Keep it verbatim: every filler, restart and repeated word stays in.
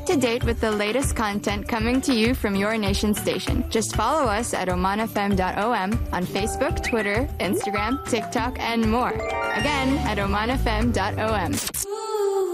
up to date with the latest content coming to you from your nation station. Just follow us at oman f m dot o m on Facebook, Twitter, Instagram, TikTok, and more. Again, at oman f m dot o m.